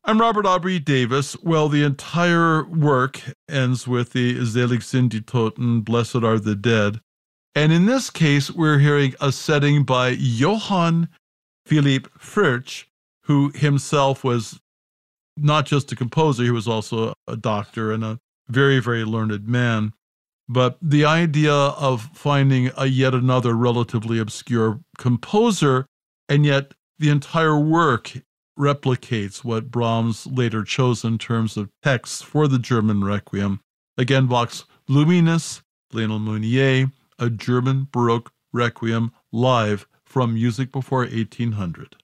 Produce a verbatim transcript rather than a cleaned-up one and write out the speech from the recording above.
I'm Robert Aubrey Davis. Well, the entire work ends with the Selig sind die Toten, Blessed are the Dead. And in this case, we're hearing a setting by Johann Philipp Fritsch, who himself was not just a composer, he was also a doctor and a very, very learned man. But the idea of finding a yet another relatively obscure composer, and yet the entire work replicates what Brahms later chose in terms of texts for the German Requiem. Again, Bach's Luminous, Lionel Meunier, a German Baroque Requiem live from Music Before eighteen hundred.